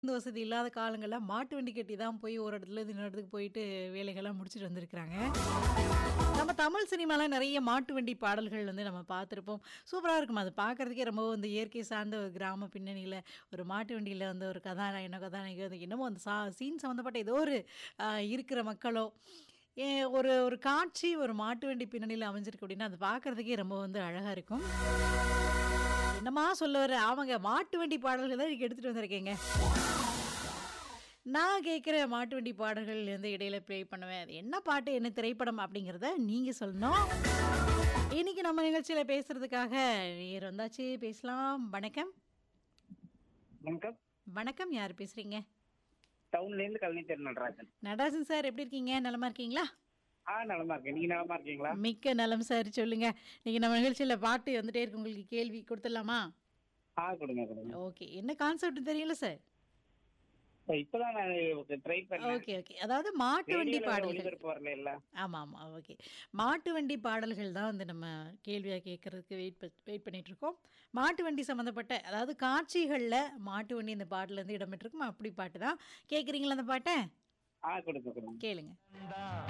இந்த வசதி இல்லாத காலங்கள்ல மாட்டு வண்டி கட்டி தான் போய் ஒரு இடத்துலேருந்து இன்னொரு இடத்துக்கு போயிட்டு வேலைகள்லாம் முடிச்சுட்டு வந்திருக்கிறாங்க. நம்ம தமிழ் சினிமால நெறைய மாட்டு வண்டி பாடல்கள் வந்து நம்ம பார்த்துருப்போம். சூப்பரா இருக்கும். அது பார்க்கறதுக்கே ரொம்ப வந்து இயற்கை சார்ந்த ஒரு கிராம பின்னணியில, ஒரு மாட்டு வண்டியில வந்து ஒரு கதாநாயகனோ, கதாநாயகியோ அது என்னமோ அந்த சீன் சம்மந்தப்பட்ட ஏதோ ஒரு இருக்கிற மக்களோ, ஏ ஒரு ஒரு காட்சி ஒரு மாட்டு வண்டி பின்னணியில அமைஞ்சிருக்கு அப்படின்னா, அது பார்க்கறதுக்கே ரொம்ப வந்து அழகா இருக்கும். என்னம்மா சொல்ல வர? ஆமாங்க. மாட்டு வண்டி பாடல்கள் தான் இன்னைக்கு எடுத்துட்டு வந்திருக்கேங்க. நான் கேட்குற மாட்டு வண்டி பாடல்கள் வந்து இடையில ப்ளே பண்ணுவேன். அது என்ன பாட்டு, என்ன திரைப்படம் அப்படிங்கிறத நீங்க சொல்லணும். இன்னைக்கு நம்ம நிகழ்ச்சியில பேசுறதுக்காக நேயர் வந்தாச்சு. பேசலாம். வணக்கம். வணக்கம். வணக்கம். யார் பேசுறீங்க? டவுன்லேருந்து கழனித்தேர் நடராஜன். நடராஜன் சார் எப்படி இருக்கீங்க? நலமா இருக்கீங்களா? நலமா இருக்கேன். நீங்க நலமா இருக்கீங்களா? மிக்க நலம் சார். சொல்லுங்க. இன்னைக்கு நம்ம நிகழ்ச்சியில பாட்டு வந்துட்டே இருக்கு. உங்களுக்கு கேள்வி குடுத்துடலாமா? கொடுங்க, கொடுங்க. ஓகே. என்ன கான்செப்ட்ன்னு தெரியல சார்? இப்பதான் நான் ட்ரை பண்ணேன். Okay, okay. அதாவது மாட்டு வண்டி ரேடியோல வேற பாடல்கள். ஒளிபரப்பு வரலைல்ல? ஆமா, ஆமா. ஓகே. மாட்டு வண்டி பாடல்கள் தான் வந்து நம்ம கேள்வியா கேட்கறதுக்கு வெயிட் பண்ணிட்டுருக்கோம். மாட்டு வண்டி சம்மந்தப்பட்ட அதாவது காட்சிகள்ல மாட்டு வண்டி இந்த பாட்டுல வந்து இடம்பெற்றிருக்கும். அப்படி பாட்டு தான். கேட்குறீங்களா அந்த பாட்ட? கொடுங்க, கொடுங்க. கேளுங்க.